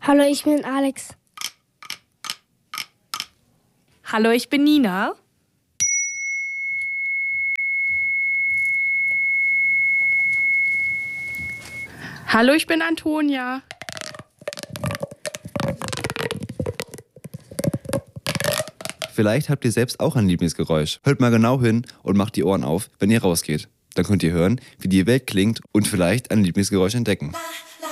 Hallo, ich bin Alex. Hallo, ich bin Nina. Hallo, ich bin Antonia. Vielleicht habt ihr selbst auch ein Lieblingsgeräusch. Hört mal genau hin und macht die Ohren auf, wenn ihr rausgeht. Dann könnt ihr hören, wie die Welt klingt und vielleicht ein Lieblingsgeräusch entdecken.